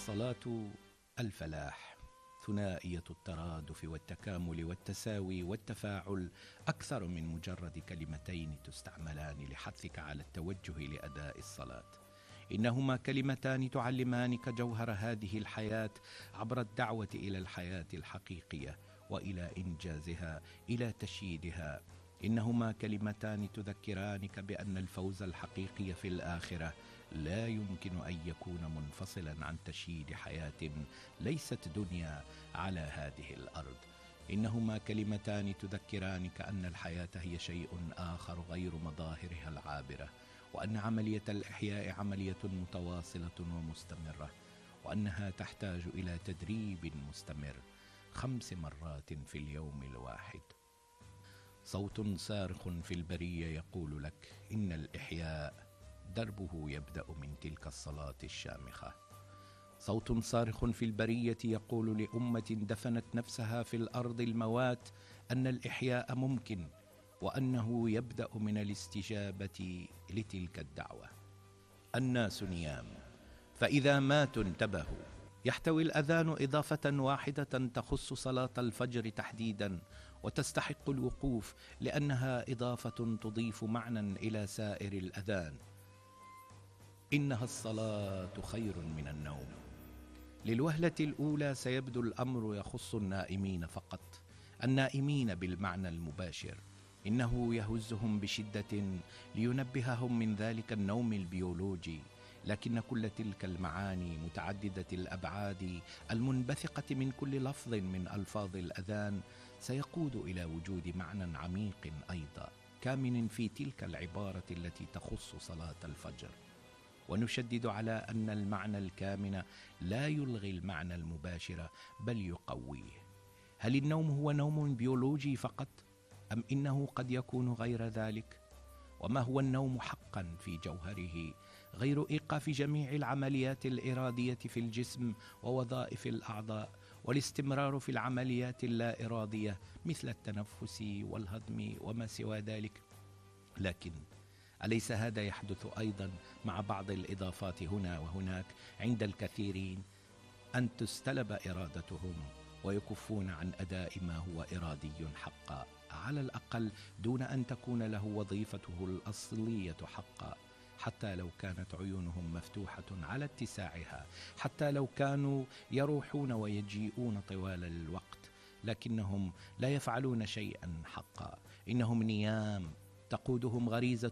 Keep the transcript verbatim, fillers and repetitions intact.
الصلاة الفلاح، ثنائية الترادف والتكامل والتساوي والتفاعل، أكثر من مجرد كلمتين تستعملان لحثك على التوجه لأداء الصلاة. إنهما كلمتان تعلمانك جوهر هذه الحياة عبر الدعوة إلى الحياة الحقيقية وإلى إنجازها، إلى تشييدها. إنهما كلمتان تذكرانك بأن الفوز الحقيقي في الآخرة لا يمكن أن يكون منفصلا عن تشييد حياة ليست دنيا على هذه الأرض. إنهما كلمتان تذكرانك أن الحياة هي شيء آخر غير مظاهرها العابرة، وأن عملية الإحياء عملية متواصلة ومستمرة، وأنها تحتاج إلى تدريب مستمر خمس مرات في اليوم الواحد. صوت صارخ في البرية يقول لك إن الإحياء دربه يبدأ من تلك الصلاة الشامخة. صوت صارخ في البرية يقول لأمة دفنت نفسها في الأرض الموات أن الإحياء ممكن، وأنه يبدأ من الاستجابة لتلك الدعوة. الناس نيام، فإذا ماتوا انتبهوا. يحتوي الأذان إضافة واحدة تخص صلاة الفجر تحديدا، وتستحق الوقوف لأنها إضافة تضيف معنى إلى سائر الأذان. إنها الصلاة خير من النوم. للوهلة الأولى سيبدو الأمر يخص النائمين فقط، النائمين بالمعنى المباشر. إنه يهزهم بشدة لينبههم من ذلك النوم البيولوجي، لكن كل تلك المعاني متعددة الأبعاد المنبثقة من كل لفظ من ألفاظ الأذان سيقود إلى وجود معنى عميق أيضا كامن في تلك العبارة التي تخص صلاة الفجر. ونشدد على أن المعنى الكامن لا يلغي المعنى المباشر بل يقويه. هل النوم هو نوم بيولوجي فقط، أم إنه قد يكون غير ذلك؟ وما هو النوم حقا في جوهره غير إيقاف جميع العمليات الإرادية في الجسم ووظائف الأعضاء، والاستمرار في العمليات اللا إرادية مثل التنفس والهضم وما سوى ذلك؟ لكن أليس هذا يحدث أيضا مع بعض الإضافات هنا وهناك عند الكثيرين، أن تستلب إرادتهم ويكفون عن أداء ما هو إرادي حقا، على الأقل دون أن تكون له وظيفته الأصلية حقا، حتى لو كانت عيونهم مفتوحة على اتساعها، حتى لو كانوا يروحون ويجيئون طوال الوقت، لكنهم لا يفعلون شيئا حقا. إنهم نيام تقودهم غريزة